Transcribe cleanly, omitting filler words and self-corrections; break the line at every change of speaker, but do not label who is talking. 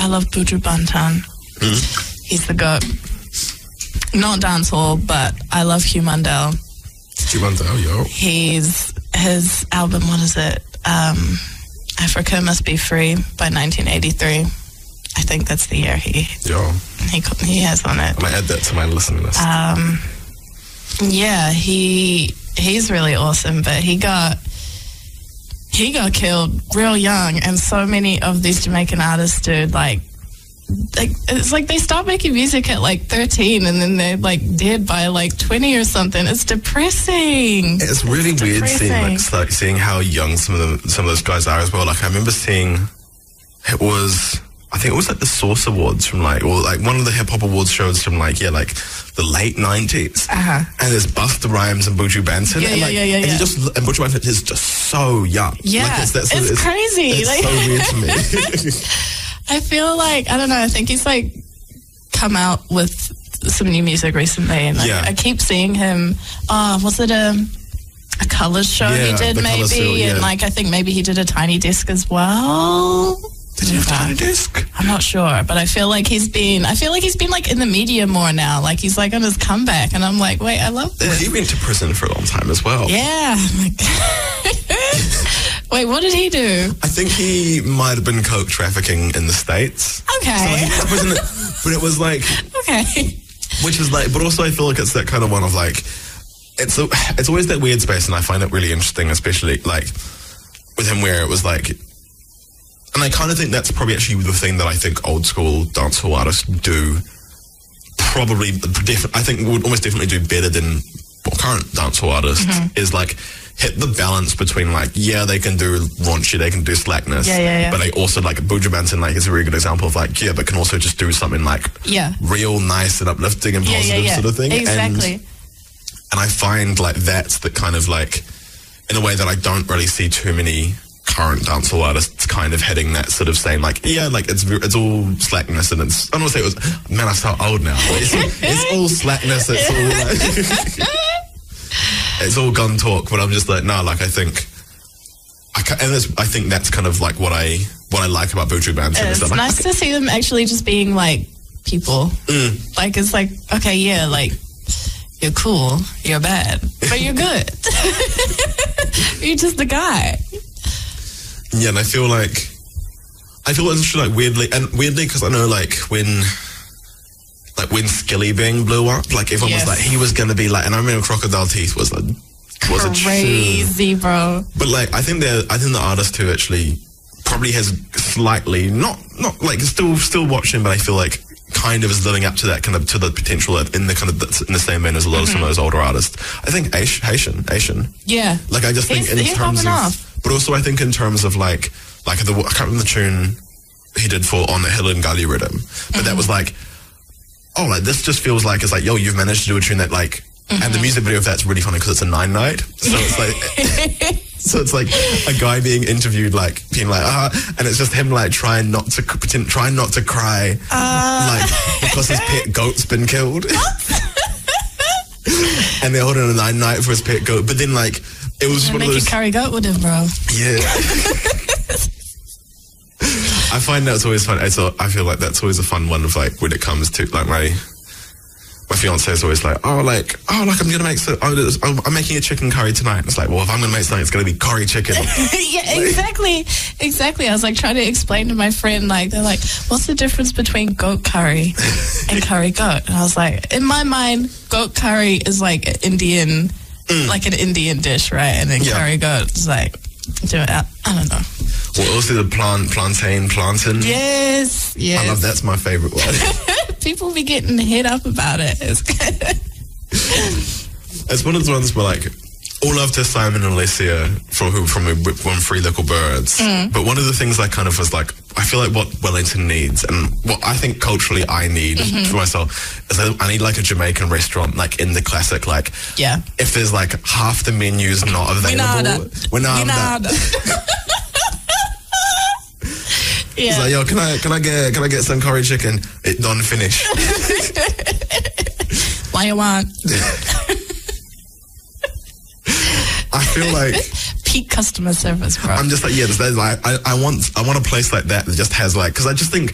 I love Buju Banton. He's the GOAT. Not dancehall, but I love Hugh Mundell.
Hugh Mundell, yo.
His album, what is it? Africa Must Be Free by 1983. I think that's the year he has on it.
I'm gonna add that to my listening list.
Yeah, he's really awesome, but he got killed real young, and so many of these Jamaican artists, dude, like it's like they start making music at like 13 and then they're like dead by like 20 or something. It's depressing.
It's really weird seeing how young some of those guys are as well. Like I remember seeing I think it was like the Source Awards from like one of the hip hop awards shows from like the late 90s. And there's Busta Rhymes and Buju Banton. And Buju Banton is just so young.
Yeah, like it's crazy.
It's so weird to me.
I feel like, I don't know, I think he's like come out with some new music recently, and like, I keep seeing him. Was it a Colours show he did maybe? And like I think maybe he did a Tiny Desk as well.
Did you have Tiny Desk?
I'm not sure, but I feel like he's been like in the media more now. Like he's like on his comeback, and I'm like, wait, I love this.
Well, he went to prison for a long time as well.
Yeah. Wait, what did he do?
I think he might have been coke trafficking in the States.
Okay.
So he went to prison, but it was like...
Okay.
Which is like... But also I feel like it's that kind of one of like... It's always that weird space, and I find it really interesting, especially like with him, where it was like... And I kind of think that's probably actually the thing that I think old school dancehall artists do probably... I think would almost definitely do better than current dancehall artists, is like... hit the balance between like, they can do raunchy, they can do slackness, but they also like Buju Banton like is a really good example of like, but can also just do something like real nice and uplifting and positive sort of thing.
Exactly.
And I find like that's the kind of like, in a way that I don't really see too many current dancehall artists kind of hitting that sort of saying like, like it's all slackness, and it's, I don't want to say it was, man, I'm so old now. It's all slackness, it's all like, it's all gun talk, but I'm just like, no, like I think that's kind of like what I like about Buju Banton.
It's nice to see them actually just being like people. Like it's like, okay, like you're cool, you're bad, but you're good. You're just the guy.
Yeah, and I feel it's like weirdly because I know like when Skilly Bang blew up, like everyone was like, he was going to be like, and I remember Crocodile Teeth was
crazy, bro.
But like, I think the artist who actually probably has slightly, not like still watching, but I feel like kind of is living up to that kind of, to the potential in the kind of, in the same vein as a lot of some of those older artists. I think Haitian.
Yeah.
Like I just think in terms of, but also I think in terms of like I can't remember the tune he did for On the Hill and Gully Rhythm, but that was like, like this just feels like it's like, you've managed to do a tune that like, and the music video of that's really funny because it's a 9-night, so it's like, so it's like a guy being interviewed, like being like, and it's just him like trying not to cry, like because his pet goat's been killed, and they're holding a 9-night for his pet goat, but then like it was one of those.
Make you curry goat with him, bro.
Yeah. I find that's always fun. I feel like that's always a fun one of like when it comes to like my fiance is always like, I'm gonna make I'm making a chicken curry tonight. It's like, well, if I'm gonna make something, it's gonna be curry chicken.
Yeah, exactly. I was like trying to explain to my friend, like they're like, what's the difference between goat curry and curry goat? And I was like, in my mind, goat curry is like Indian, like an Indian dish, right? And then curry goat is like, I don't know.
Well, also the plantain.
Yes.
I love that's my favorite one.
People be getting hit up about it.
It's one of the ones where like, all love to Simon and Alessia from Free Little Birds. But one of the things I kind of was like, I feel like what Wellington needs, and what I think culturally I need for myself, is I need like a Jamaican restaurant, like in the classic, like, if there's like half the menu's not available, we're not. Yeah. It's like, yo, can I get some curry chicken? It don't finish.
What you want?
I feel like
peak customer service, bro.
I'm just like, I want a place like that just has like, because I just think